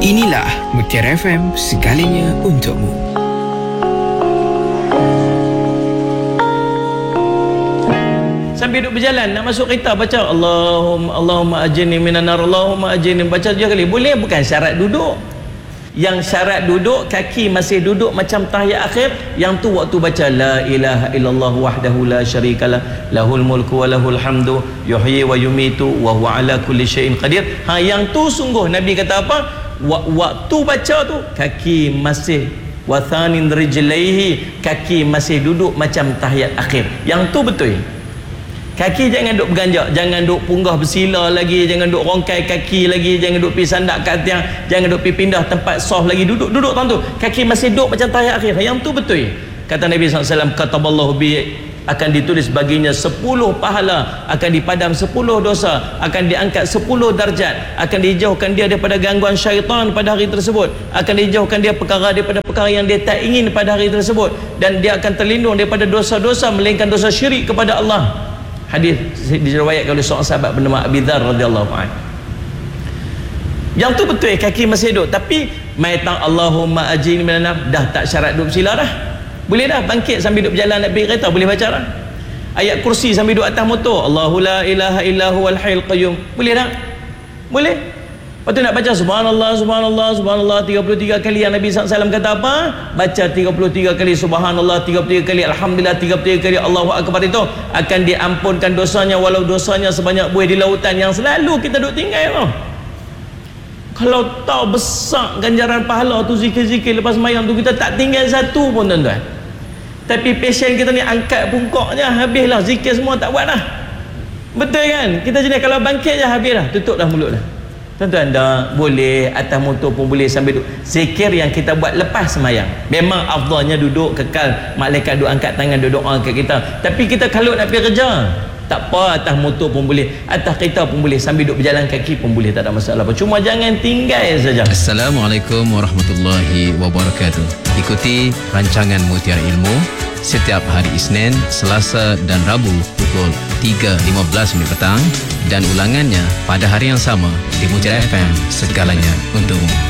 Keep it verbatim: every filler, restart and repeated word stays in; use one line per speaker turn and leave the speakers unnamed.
Inilah Mutiara F M, segalanya untukmu.
Sambil duduk berjalan nak masuk kereta baca Allahumma Allahumma ajirni minan nar, Allahumma ajirni, baca tujuh kali. Boleh, bukan syarat duduk. Yang syarat duduk, kaki masih duduk macam tahiyat akhir, yang tu waktu baca la ilaha illallah wahdahu la syarikalah lahul mulku wa lahul hamdu yuhyi wa yumitu wa huwa ala kulli syai'in qadir. Ha, yang tu sungguh Nabi kata apa? Waktu baca tu kaki masih wathanin rijlaihi, kaki masih duduk macam tahiyat akhir. Yang tu betul. Kaki jangan duk berganjak, jangan duk punggah bersila lagi, jangan duk rongkai kaki lagi, jangan duk pergi sandak kat tiang, jangan duk pergi pindah tempat soft lagi, duduk duduk tuan tu. Kaki masih duduk macam tahiyat akhir. Yang tu betul. Kata Nabi sallallahu alaihi wasallam, kataballahu bi, akan ditulis baginya sepuluh pahala, akan dipadam sepuluh dosa, akan diangkat sepuluh darjat, akan dijauhkan dia daripada gangguan syaitan pada hari tersebut, akan dijauhkan dia perkara daripada perkara yang dia tak ingin pada hari tersebut, dan dia akan terlindung daripada dosa-dosa melainkan dosa syirik kepada Allah. Hadis diriwayatkan oleh seorang sahabat bernama Abi Dzar radhiyallahu anhu. Yang tu betul, kaki masih duduk, tapi maitang Allahumma ajirni minan nar dah tak syarat duduk bersila dah. Boleh dah bangkit sambil duduk berjalan nak pergi kereta, boleh baca dah. Ayat kursi sambil duduk atas motor, Allahu la ilaha illa huwal hayyul qayyum, boleh dah? Boleh. Lepas tu nak baca subhanallah subhanallah subhanallah tiga puluh tiga kali, yang Nabi sallallahu alaihi wasallam kata apa? Baca tiga puluh tiga kali subhanallah, tiga puluh tiga kali alhamdulillah, tiga puluh tiga kali Allahu akbar, itu akan diampunkan dosanya walau dosanya sebanyak buih di lautan, yang selalu kita duk tinggal tau. Kalau tahu besar ganjaran pahala tu zikir-zikir lepas mayang tu, kita tak tinggal satu pun tuan-tuan. Tapi pasien kita ni angkat pungkaknya, habislah zikir semua tak buat dah. Betul kan? Kita jenis kalau bangkit je habis dah, tutup dah mulut dah. Tuan-tuan, dah boleh atas motor pun boleh sambil duduk. Zikir yang kita buat lepas semayang, memang afdalnya duduk kekal, malaikat duduk angkat tangan duduk doa kat kita. Tapi kita kalau nak pergi kerja, tak apa, atas motor pun boleh, atas kereta pun boleh, sambil duduk berjalan kaki pun boleh, tak ada masalah apa. Cuma jangan tinggal saja.
Assalamualaikum warahmatullahi wabarakatuh. Ikuti rancangan Mutiara Ilmu setiap hari Isnin, Selasa dan Rabu pukul tiga lima belas minit petang, dan ulangannya pada hari yang sama di Mutiara F M, segalanya untukmu.